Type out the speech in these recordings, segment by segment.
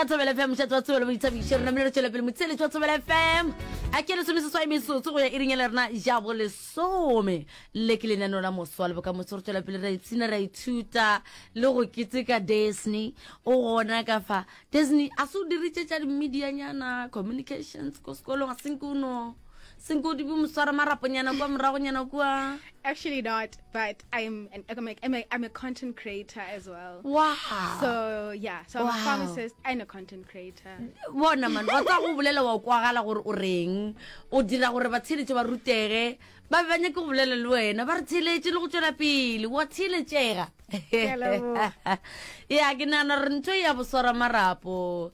ka Thobela FM motšhatsi wa Thobela boithabišo rena mmele re tšwela pele motšheletši wa Thobela FM a ke lesome seswai metsotso go ya iring ya le rena ja go lesome le ke lenaneo la moswa le bokamoso re tšwela pele ra ipshina ra ithuta le go keteka Disney o gona ka fa Disney a se o diritše tša di-medianyana communications ko sekolong a senkuno Singo di musara maraponyana kwa mragonyana kwa. Actually not, but I'm a content creator as well. Wow. So yeah, so I'm a pharmacist and a content creator. Bona man, wa tsa go bolela wa kwagala gore o reng, o dira gore ba tshiletse ba rutege, ba banya go bolela le wena, ba re tshiletse le go tswela pele, wa tshiletsega. Yeah, ke nana re ntse ya bosora marapo,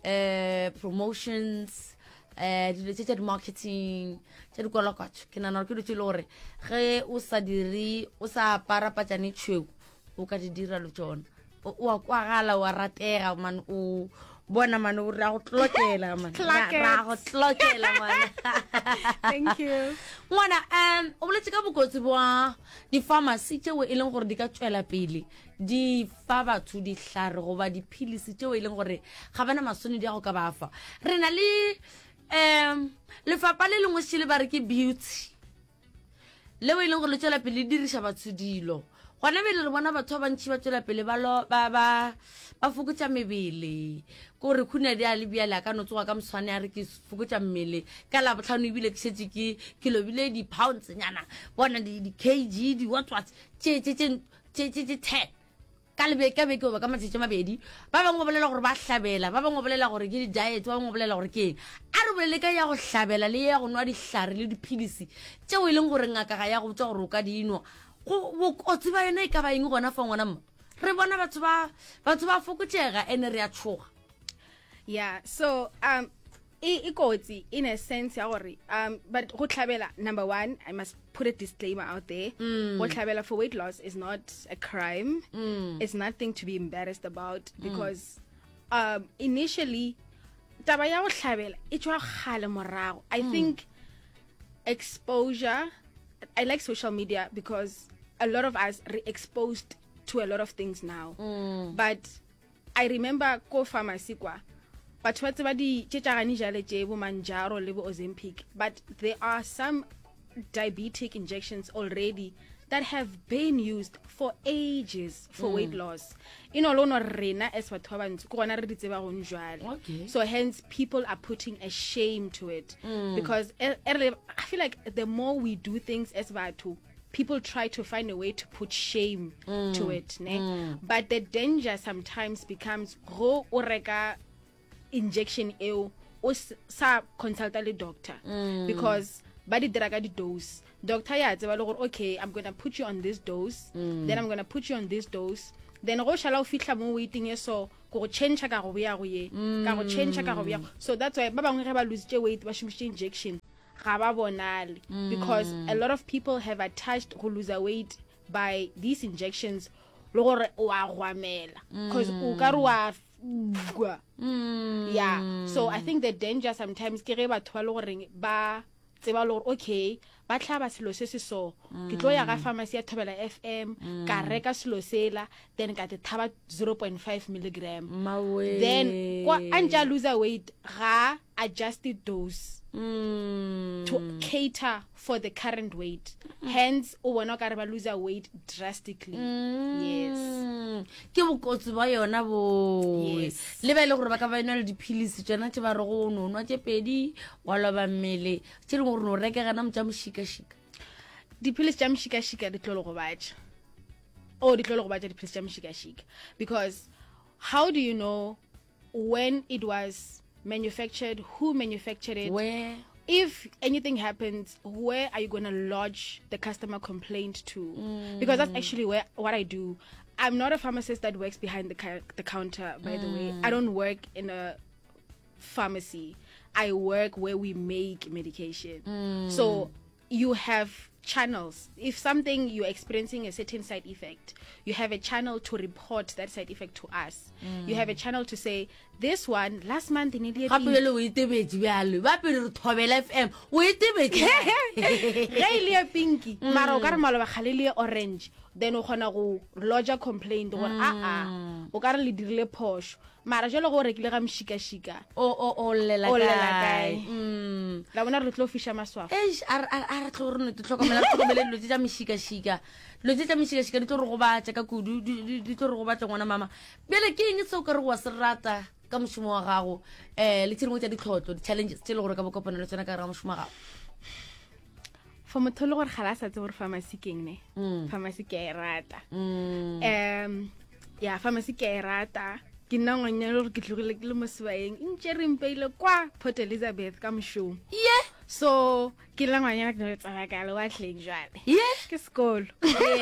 promotions dilo tse di marketing tse di kola kwatso ke nana ke dilo gore ge o sa diri o sa apara patsane tshweu o ka di dira lo tsona o a kwagala wa ratega man o bona man o ra go tlokela man ra go tlokela man. Thank you. Ngwana o boletse ka bokotsi bwa di pharmacy tšeo e leng gore di ka tswela pele di fa batho di hlare go ba di pilisi tšeo e leng gore ga bana masone di a go ka ba fa re na le lefapha le lengwe se le ba re ke beauty le we leng go le tsela pele diriša batho dilo gona bele re bona batho ba ntši ba tsela pele ba fokotša mebele ko re khuna di a le bjale ka no tsoga ka moswane a re ke fokotša mmele ka la botlhano ebile ke setse ke kilo bile di pounds nyana bona di kg di what tše 10 ka lebeke beke o ba ka matšatši mabedi ba bangwe bolela gore ba hlabela ba bangwe bolela gore ke di diet ba bangwe bolela gore ke a re bolele ka ya go hlabela le ya go nwa dihlare le dipilisi tšeo e leng gore ngaka ga ya go botsa gore o ka di nwa go bokotsi ba yona e ka ba eng gona fa ngwana mma re bona batho ba fokotšega ene re a tshoga. Yeah, so ikotsi in a sense ya gore but go tlhabela, number one, I must put a disclaimer out there. Go tlhabela for weight loss is not a crime. It's nothing to be embarrassed about because initially taba ya go tlhabela e tswa kgale morago. I think exposure, I like social media because a lot of us are exposed to a lot of things now. But I remember ko pharmacy kwa batho ba tseba di tšetšagane jale tše bo Manjaro le bo Ozempic, but there are some diabetic injections already that have been used for ages for weight loss. You know, lo rena as batho ba bantsi go gona re di tseba go njwale. So hence people are putting a shame to it because I feel like the more we do things as batho, people try to find a way to put shame to it, ne? But the danger sometimes becomes go o reka injection eo o sa consulta le doctor because ba di dira ka di dose. Doctor ya tseba le gore okay, I'm going to put you on this dose, then I'm going to put you on this dose, then go shala o fitla mo waiting ye so go change ka go ya go ye ka go change ka go ya. So that's why ba bangwe ge ba lose weight ba shumisha injection ga ba bonale because a lot of people have attached go lose weight by these injections le gore o a gwamela because o ka re wa yeah. So I think the danger sometimes ke ge batho ba le gore ba tseba le gore okay ba tlhaba selo se se so ke tlo ya ga pharmacy ya Thobela FM ka reka selo sela then ka te thaba 0.5 milligram then kwa anja lose weight ga adjusted dose to cater for the current weight, hence o bona ka re ba lose weight drastically. Yes, ke bokotsi ba yona bo le ba ile gore ba ka ba ena le dipilisi tsena tse ba re go no nwa tse pedi wa lo ba mmele tse le gore no reka gana motsa moshika-shika dipilisi tša moshika-shika di tlolo go batša di tlolo go batša dipilisi tša moshika-shika because how do you know when it was manufactured, who manufactured it, where, if anything happens, where are you going to lodge the customer complaint to? Because that's actually what I do. I'm not a pharmacist that works behind the counter, by the way. I don't work in a pharmacy. I work where we make medication. So you have channels. If something you're experiencing a certain side effect, you have a channel to report that side effect to us. You have a channel to say this one last month in India. Pinky, orange. then o kgona go lodge a complaint gore o ka re le dirile phoso mara jalo go rekile ga mshika-shika o lela kae la bona re tlo fisha maswafo a re tlo re ne tlhokomele dilo tsa mshika-shika dilo tsa mshika-shika di tlo re go batla ka kudu di tlo re go batla ngwana mama bjale ke eng tseo ka re wa se rata ka mošomo wa gago le tse dingwe tsa ditlhotlo di-challenges tse le gore ka bokopana le tsona ka re ga mošomo wa gago for motho le gore ga la sa tse gore pharmacy keng ne pharmacy ke a e rata pharmacy ke a e rata ke nna ngwanyana gore ke tlogile ke le mo sebaeng ntse re mpeile kwa Port Elizabeth ka mošomo so ke la ngwanyana ke no tsaya ka le wa tleng jwale ke sekolo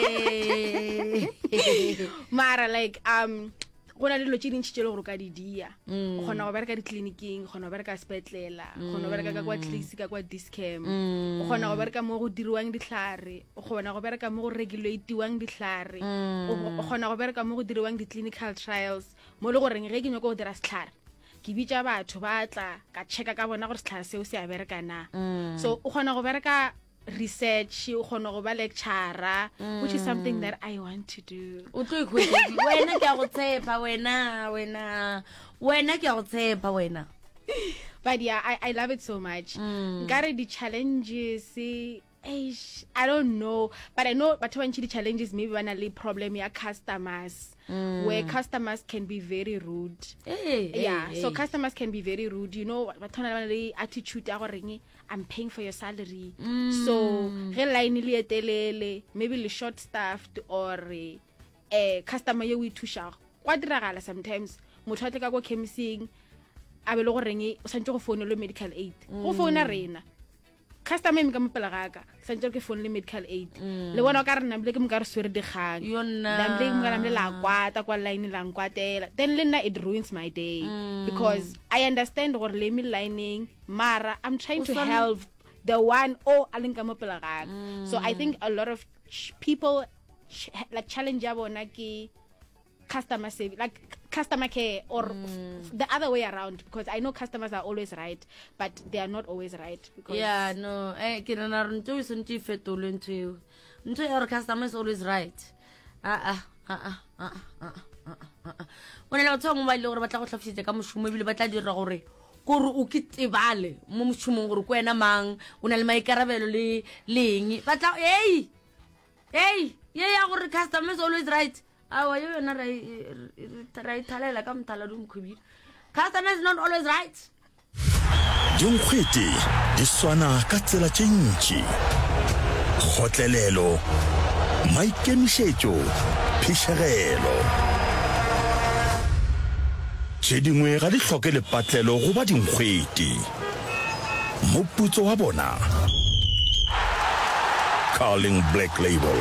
mara like go na le dilo tse dintšhi tse le gore o ka di dia o kgona go bereka ditleliniking o kgona go bereka sepetlela o kgona go bereka ka kwa tlisi ka kwa discam o kgona go bereka mo go diriwang ditlhare o kgona go bereka mo go regulatiwang ditlhare o kgona go bereka mo go diriwang di-clinical trials mo le goreng ge ke nyako go dira setlhare ke bitsa batho ba tla ka checka ka bona gore setlhare seo se a bereka na so o kgona go bereka research o kgona go ba lecturer which is something that I want to do wena ke a go tshepa wena ke a go tshepa wena but I love it so much nkare di-challenges I don't know but I know batho ba ntši di-challenges maybe ba na le problem ya customers where customers can be very rude so customers can be very rude you know batho ba na le attitude ya goreng I'm paying for your salary so ge line le etelele maybe le short staffed or customer ye o ithushago kwa diragala sometimes motho a tle ka go chemising a be le goreng o santse go founela medical aid go founa rena customer me ka mopela ga ka santse ke phone le medical aid le bona ka re namle ke mo ka re swere dikgang namle mo ka namle la kwata kwa line la nkwatela then le nna it ruins my day because I understand gore le me lining mara I'm trying to help the one aleng ka mopela ga ka so I think a lot of people like challenge ya bona ke customer service like customer care or the other way around because I know customers are always right but they are not always right because ke nna re ntse o sentse fetole ntse ya re customer is always right o ne le batho mo ba ile gore ba tla go tlhafisitse ka mošomo ebile ba tla dira gore gore o kitebale mo mošomong gore ko wena mang o na le maikarabelo le leng ba tla ye ya gore customer is always right awa yo yona ra ithalela ka mthala dumkhubile customer is not always right dinkgwete di swana ka tsela tše ntši kgotlelelo maikemišetšo phišegelo tše dingwe ga di hloke lepatlelo go ba dinkgwete moputso wa bona Carling Black Label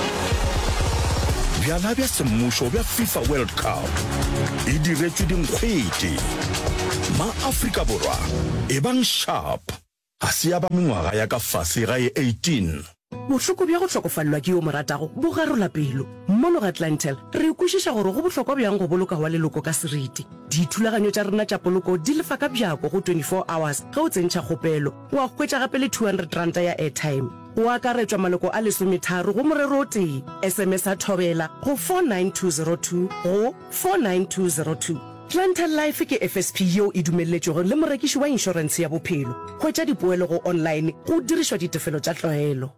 bjala bja semmušo bja FIFA World Cup e diretšwe dinkgwete ma-Afrika Borwa e bang sharp ga se ya ba mengwaga ya ka fase ga e 18 bohloko bja go tlhokofalelwa ke yo moratago bo garola pelo mmono ga Atlantel re kwešiša gore go bohlokwa bjang go boloka wa leloko ka seriti dithulaganyo tša rena tša poloko di lefa ka bjako go 24 hours ge o tsentšha kgopelo wa hwetša gape le 200 ranta ya airtime o akaretšwa maloko a 13 go morero o tee SMS a thobela go 49202 go 49202 Atlantel Life ke FSP yeo e dumeletšego le morekiši wa inšorense ya bophelo hwetša dipoelo go online go dirišwa ditefelo tša tlwaelo